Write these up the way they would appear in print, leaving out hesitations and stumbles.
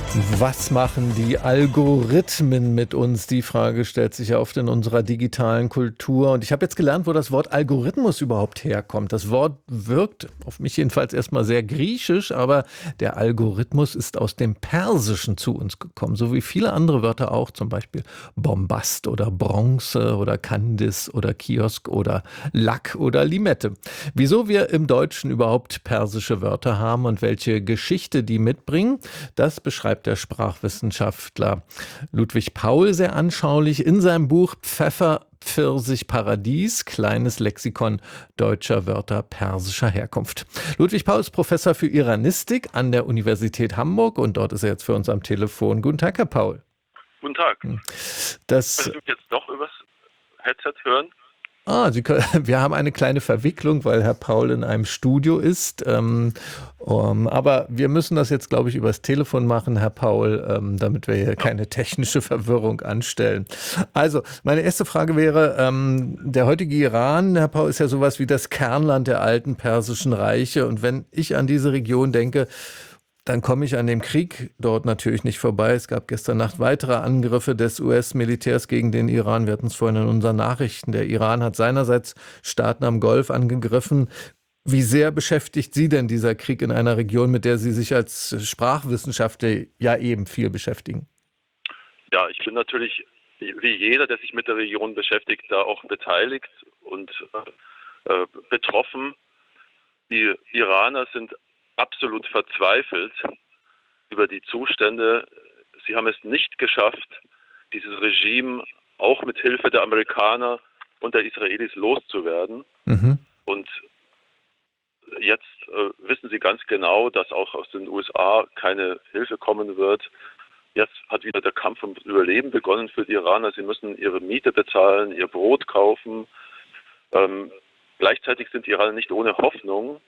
Was machen die Algorithmen mit uns? Die Frage stellt sich ja oft in unserer digitalen Kultur. Und ich habe jetzt gelernt, wo das Wort Algorithmus überhaupt herkommt. Das Wort wirkt auf mich jedenfalls erstmal sehr griechisch, aber der Algorithmus ist aus dem Persischen zu uns gekommen, so wie viele andere Wörter auch, zum Beispiel Bombast oder Bronze oder Kandis oder Kiosk oder Lack oder Limette. Wieso wir im Deutschen überhaupt persische Wörter haben und welche Geschichte die mitbringen, das beschreibt der Sprachwissenschaftler Ludwig Paul sehr anschaulich in seinem Buch Pfeffer, Pfirsich, Paradies, kleines Lexikon deutscher Wörter persischer Herkunft. Ludwig Paul ist Professor für Iranistik an der Universität Hamburg und dort ist er jetzt für uns am Telefon. Guten Tag, Herr Paul. Guten Tag. Das Kannst du mich jetzt doch übers Headset hören? wir haben eine kleine Verwicklung, weil Herr Paul in einem Studio ist. Aber wir müssen das jetzt, glaube ich, übers Telefon machen, Herr Paul, damit wir hier keine technische Verwirrung anstellen. Also, meine erste Frage wäre, der heutige Iran, Herr Paul, ist ja sowas wie das Kernland der alten persischen Reiche. Und wenn ich an diese Region denke, dann komme ich an dem Krieg dort natürlich nicht vorbei. Es gab gestern Nacht weitere Angriffe des US-Militärs gegen den Iran. Wir hatten es vorhin in unseren Nachrichten. Der Iran hat seinerseits Staaten am Golf angegriffen. Wie sehr beschäftigt Sie denn dieser Krieg in einer Region, mit der Sie sich als Sprachwissenschaftler ja eben viel beschäftigen? Ja, ich bin natürlich, wie jeder, der sich mit der Region beschäftigt, da auch beteiligt und betroffen. Die Iraner sind absolut verzweifelt über die Zustände. Sie haben es nicht geschafft, dieses Regime auch mit Hilfe der Amerikaner und der Israelis loszuwerden. Und jetzt wissen sie ganz genau, dass auch aus den USA keine Hilfe kommen wird. Jetzt hat wieder der Kampf ums Überleben begonnen für die Iraner. Sie müssen ihre Miete bezahlen, ihr Brot kaufen. Gleichzeitig sind die Iraner nicht ohne Hoffnung.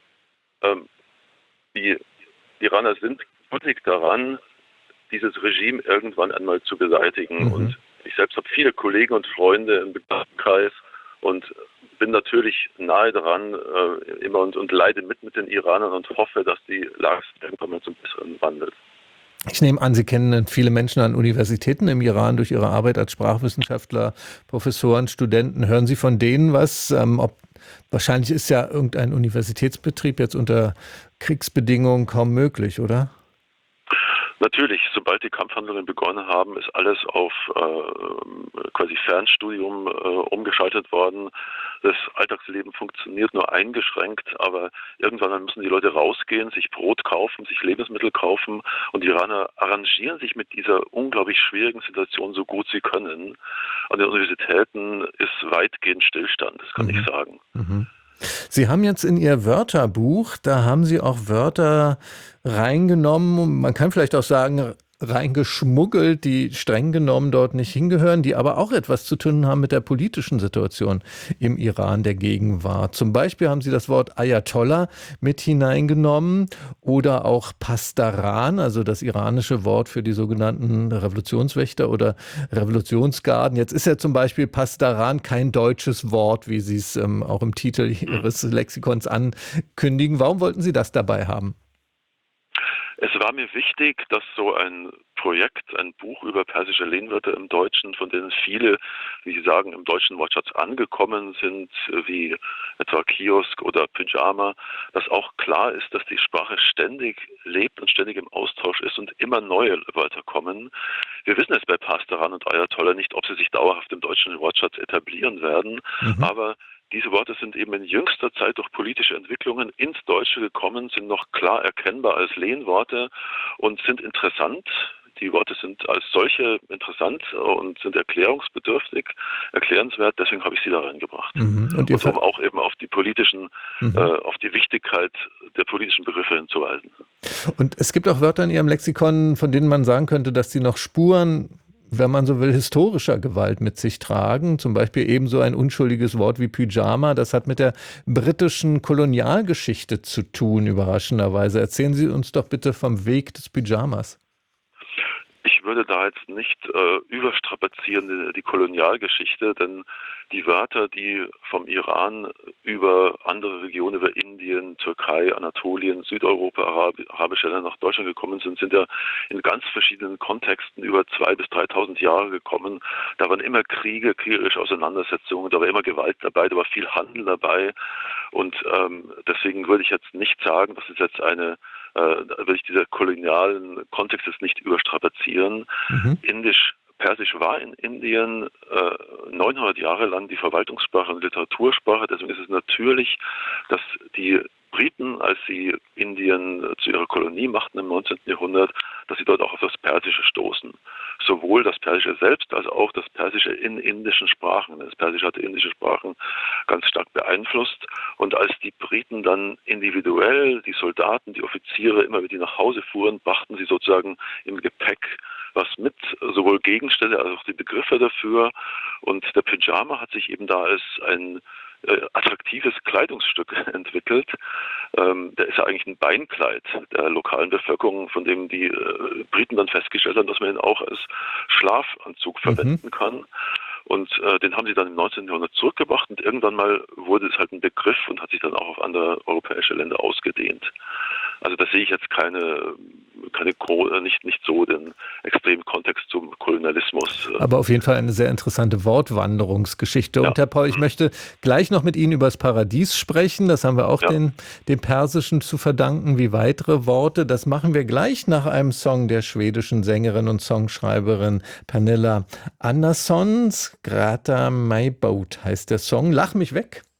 Die Iraner sind gründlich daran, dieses Regime irgendwann einmal zu beseitigen. Und ich selbst habe viele Kollegen und Freunde im Bekanntenkreis und bin natürlich nahe daran immer und leide mit den Iranern und hoffe, dass die Lage irgendwann mal zum Besseren wandelt. Ich nehme an, Sie kennen viele Menschen an Universitäten im Iran durch Ihre Arbeit als Sprachwissenschaftler, Professoren, Studenten. Hören Sie von denen was? Wahrscheinlich ist ja irgendein Universitätsbetrieb jetzt unter Kriegsbedingungen kaum möglich, oder? Natürlich, sobald die Kampfhandlungen begonnen haben, ist alles auf quasi Fernstudium umgeschaltet worden. Das Alltagsleben funktioniert nur eingeschränkt, aber irgendwann müssen die Leute rausgehen, sich Brot kaufen, sich Lebensmittel kaufen und die Iraner arrangieren sich mit dieser unglaublich schwierigen Situation so gut sie können. An den Universitäten ist weitgehend Stillstand, das kann ich sagen. Sie haben jetzt in Ihr Wörterbuch, da haben Sie auch Wörter reingenommen, man kann vielleicht auch sagen, reingeschmuggelt, die streng genommen dort nicht hingehören, die aber auch etwas zu tun haben mit der politischen Situation im Iran der Gegenwart. Zum Beispiel haben Sie das Wort Ayatollah mit hineingenommen oder auch Pasdaran, also das iranische Wort für die sogenannten Revolutionswächter oder Revolutionsgarden. Jetzt ist ja zum Beispiel Pasdaran kein deutsches Wort, wie Sie es auch im Titel Ihres Lexikons ankündigen. Warum wollten Sie das dabei haben? Es war mir wichtig, dass so ein Projekt, ein Buch über persische Lehnwörter im Deutschen, von denen viele, wie Sie sagen, im deutschen Wortschatz angekommen sind, wie etwa Kiosk oder Pyjama, dass auch klar ist, dass die Sprache ständig lebt und ständig im Austausch ist und immer neue Wörter kommen. Wir wissen es bei Pasdaran und Ayatollah nicht, ob sie sich dauerhaft im deutschen Wortschatz etablieren werden, aber diese Worte sind eben in jüngster Zeit durch politische Entwicklungen ins Deutsche gekommen, sind noch klar erkennbar als Lehnworte und sind interessant. Die Worte sind als solche interessant und sind erklärungsbedürftig, erklärenswert. Deswegen habe ich sie da reingebracht. Und um auch eben auf die politischen, auf die Wichtigkeit der politischen Begriffe hinzuweisen. Und es gibt auch Wörter in Ihrem Lexikon, von denen man sagen könnte, dass sie noch Spuren, wenn man so will, historischer Gewalt mit sich tragen. Zum Beispiel ebenso ein unschuldiges Wort wie Pyjama. Das hat mit der britischen Kolonialgeschichte zu tun, überraschenderweise. Erzählen Sie uns doch bitte vom Weg des Pyjamas. Ich würde da jetzt nicht überstrapazieren die Kolonialgeschichte, denn die Wörter, die vom Iran über andere Regionen, über Indien, Türkei, Anatolien, Südeuropa, arabische Länder nach Deutschland gekommen sind, sind ja in ganz verschiedenen Kontexten über 2.000 bis 3.000 Jahre gekommen. Da waren immer Kriege, kriegerische Auseinandersetzungen, da war immer Gewalt dabei, da war viel Handel dabei. Und deswegen würde ich jetzt nicht sagen, das ist jetzt würde ich dieser kolonialen Kontext jetzt nicht überstrapazieren. Mhm. Persisch war in Indien 900 Jahre lang die Verwaltungssprache und Literatursprache. Deswegen ist es natürlich, dass die Briten, als sie Indien zu ihrer Kolonie machten im 19. Jahrhundert, dass sie dort auch auf das Persische stoßen. Sowohl das Persische selbst als auch das Persische in indischen Sprachen. Das Persische hatte indische Sprachen ganz stark beeinflusst. Und als die Briten dann individuell, die Soldaten, die Offiziere, immer wieder nach Hause fuhren, brachten sie sozusagen im Gepäck was mit, sowohl Gegenstände als auch die Begriffe dafür. Und der Pyjama hat sich eben da als ein attraktives Kleidungsstück entwickelt. Der ist ja eigentlich ein Beinkleid der lokalen Bevölkerung, von dem die Briten dann festgestellt haben, dass man ihn auch als Schlafanzug verwenden kann. Und den haben sie dann im 19. Jahrhundert zurückgebracht und irgendwann mal wurde es halt ein Begriff und hat sich dann auch auf andere europäische Länder ausgedehnt. Also da sehe ich jetzt nicht so den extremen Kontext zum Kolonialismus. Aber auf jeden Fall eine sehr interessante Wortwanderungsgeschichte. Ja. Und Herr Paul, ich möchte gleich noch mit Ihnen über das Paradies sprechen. Das haben wir auch dem Persischen zu verdanken, wie weitere Worte. Das machen wir gleich nach einem Song der schwedischen Sängerin und Songschreiberin Pernilla Andersson. Grata My Boat heißt der Song. Lach mich weg.